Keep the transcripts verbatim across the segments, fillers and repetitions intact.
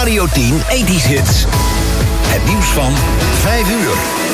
Radio tien ethisch hits. Het nieuws van vijf uur.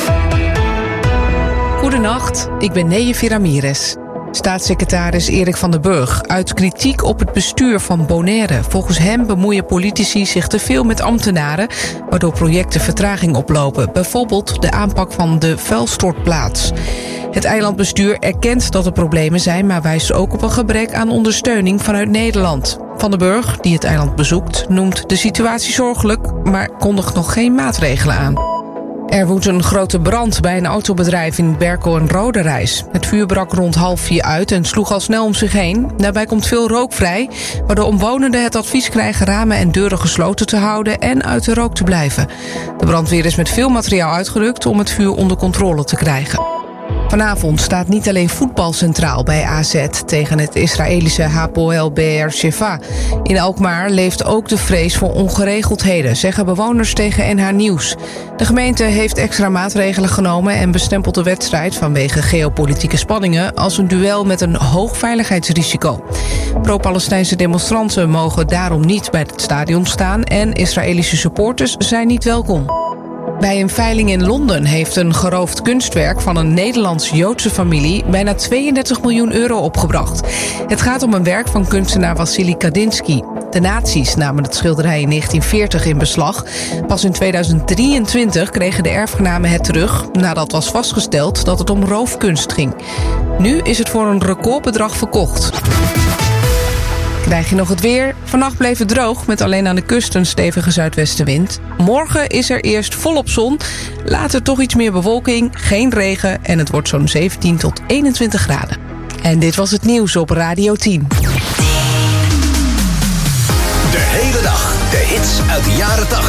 Goedenacht, ik ben Neje Ramirez. Staatssecretaris Erik van den Burg uit kritiek op het bestuur van Bonaire. Volgens hem bemoeien politici zich te veel met ambtenaren, waardoor projecten vertraging oplopen. Bijvoorbeeld de aanpak van de vuilstortplaats. Het eilandbestuur erkent dat er problemen zijn, maar wijst ook op een gebrek aan ondersteuning vanuit Nederland. Van den Burg, die het eiland bezoekt, noemt de situatie zorgelijk, maar kondigt nog geen maatregelen aan. Er woedt een grote brand bij een autobedrijf in Berkel en Roderijs. Het vuur brak rond half vier uit en sloeg al snel om zich heen. Daarbij komt veel rook vrij, waardoor omwonenden het advies krijgen ramen en deuren gesloten te houden en uit de rook te blijven. De brandweer is met veel materiaal uitgerukt om het vuur onder controle te krijgen. Vanavond staat niet alleen voetbal centraal bij A Z tegen het Israëlische Hapoel Be'er Sheva. In Alkmaar leeft ook de vrees voor ongeregeldheden, zeggen bewoners tegen N H Nieuws. De gemeente heeft extra maatregelen genomen en bestempelt de wedstrijd vanwege geopolitieke spanningen als een duel met een hoog veiligheidsrisico. Pro-Palestijnse demonstranten mogen daarom niet bij het stadion staan en Israëlische supporters zijn niet welkom. Bij een veiling in Londen heeft een geroofd kunstwerk van een Nederlands-Joodse familie bijna tweeëndertig miljoen euro opgebracht. Het gaat om een werk van kunstenaar Wassily Kandinsky. De nazi's namen het schilderij in negentien veertig in beslag. Pas in tweeduizend drieëntwintig kregen de erfgenamen het terug, nadat was vastgesteld dat het om roofkunst ging. Nu is het voor een recordbedrag verkocht. Krijg je nog het weer? Vannacht bleef het droog, met alleen aan de kust een stevige zuidwestenwind. Morgen is er eerst volop zon, later toch iets meer bewolking, geen regen en het wordt zo'n zeventien tot eenentwintig graden. En dit was het nieuws op Radio tien. De hele dag de hits uit de jaren tachtig.